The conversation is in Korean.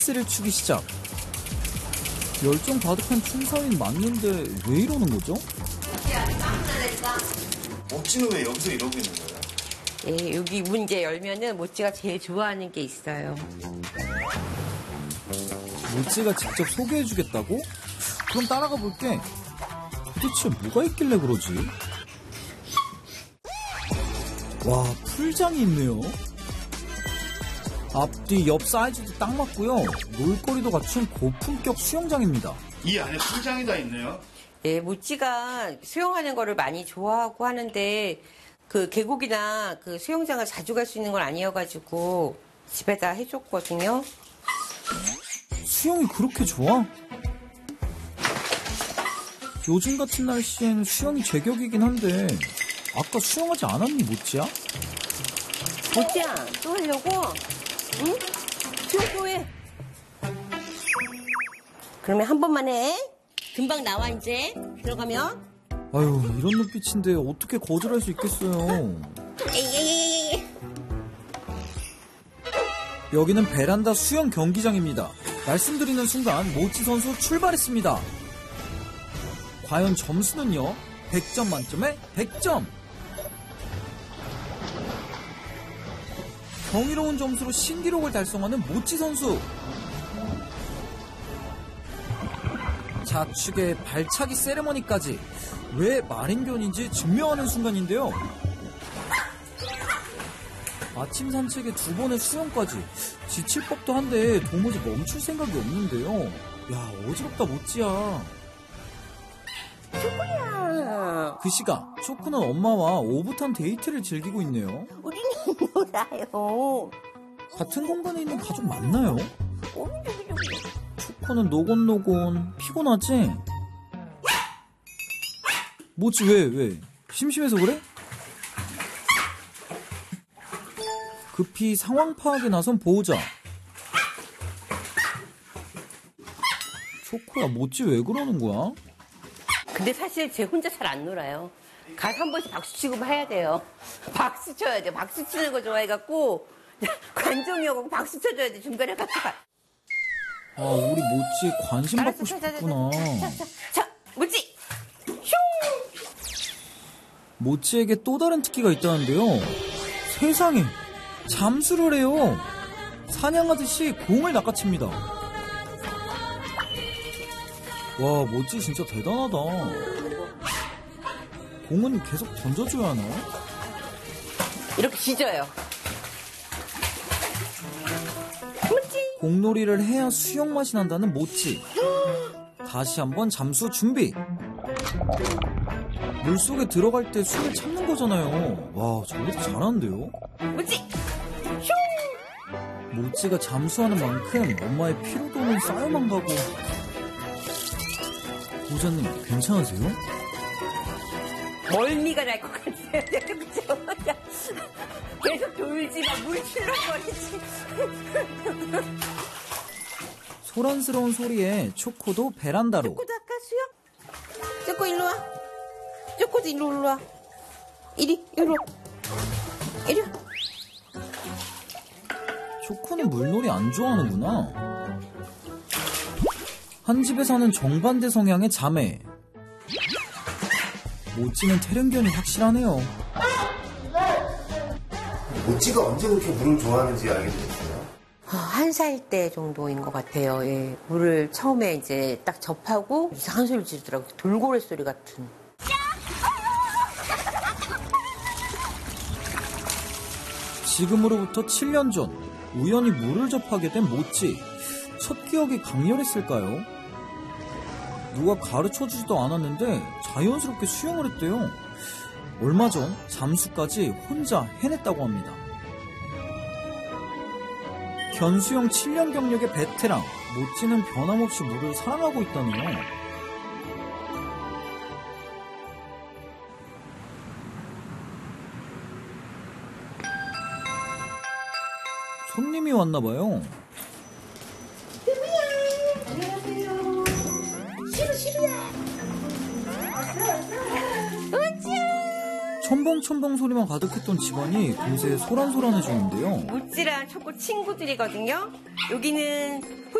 X를 추기 시작. 열정 가득한 춘사위는 맞는데 왜 이러는 거죠? 모찌는 왜 여기서 이러고 있는 거예요? 예, 여기 문제 열면은 모찌가 제일 좋아하는 게 있어요. 모찌가 직접 소개해주겠다고? 그럼 따라가 볼게. 도대체 뭐가 있길래 그러지? 와, 풀장이 있네요. 앞뒤 옆 사이즈도 딱 맞고요. 놀거리도 갖춘 고품격 수영장입니다. 이 안에 풀장이 다 있네요. 예, 모찌가 수영하는 거를 많이 좋아하고 하는데 그 계곡이나 그 수영장을 자주 갈 수 있는 건 아니어가지고 집에다 해줬거든요. 수영이 그렇게 좋아? 요즘 같은 날씨에는 수영이 제격이긴 한데 아까 수영하지 않았니, 모찌야? 모찌야, 또 하려고? 응? 수영 또 해. 그러면 한 번만 해. 금방 나와 이제. 들어가면. 아유, 이런 눈빛인데 어떻게 거절할 수 있겠어요. 에이. 여기는 베란다 수영 경기장입니다. 말씀드리는 순간 모찌 선수 출발했습니다. 과연 점수는요? 100점 만점에 100점! 경이로운 점수로 신기록을 달성하는 모찌 선수. 좌측에 발차기 세레머니까지. 왜 말인견인지 증명하는 순간인데요. 아침 산책에 2번의 수영까지. 지칠 법도 한데 도무지 멈출 생각이 없는데요. 야, 어지럽다 모찌야. 초코야. 그 시각 초코는 엄마와 오붓한 데이트를 즐기고 있네요. 우리는 놀아요. 같은 공간에 있는 가족 맞나요? 초코는 노곤노곤 피곤하지? 모찌 왜? 심심해서 그래? 급히 상황 파악에 나선 보호자. 초코야, 모찌 왜 그러는 거야? 근데 사실 제 혼자 잘 안 놀아요. 가서 한 번씩 박수 치고 해야 돼요. 박수 쳐야 돼. 박수 치는 거 좋아해갖고 관종이 오고 박수 쳐줘야 돼. 중간에 가서. 아, 우리 모찌에 관심 받고 싶었구나. 자, 모찌! 슝! 모찌에게 또 다른 특기가 있다는데요. 세상에, 잠수를 해요. 사냥하듯이 공을 낚아챕니다. 와, 모찌 진짜 대단하다. 공은 계속 던져줘야 하나요? 이렇게 짖어요. 모찌! 공놀이를 해야 수영 맛이 난다는 모찌. 다시 한번 잠수 준비. 물속에 들어갈 때 숨을 참는 거잖아요. 와, 저보다 잘하는데요? 모찌! 슝! 모찌가 잠수하는 만큼 엄마의 피로도는 쌓여만 가고. 보자님, 괜찮으세요? 멀미가 날 것 같아요. 그죠? 계속 돌지 마. 물 출렁거리지. 소란스러운 소리에 초코도 베란다로. 초코도 아까 수영? 초코 일로 와. 초코도 일로 와. 이리 와. 초코는 물놀이 안 좋아하는구나. 한 집에 사는 정반대 성향의 자매. 모찌는 태릉견이 확실하네요. 모찌가 언제 그렇게 물을 좋아하는지 알게 됐어요. 한 살 때 정도인 것 같아요. 예. 물을 처음에 이제 딱 접하고 이상한 소리 지르더라고요. 돌고래 소리 같은. 지금으로부터 7년 전 우연히 물을 접하게 된 모찌. 첫 기억이 강렬했을까요? 누가 가르쳐주지도 않았는데 자연스럽게 수영을 했대요. 얼마 전 잠수까지 혼자 해냈다고 합니다. 견수영 7년 경력의 베테랑 모찌는 변함없이 물을 사랑하고 있다네요. 손님이 왔나봐요. 첨벙첨벙 소리만 가득했던 집안이 금세 소란소란해졌는데요. 무찌랑 초코 친구들이거든요. 여기는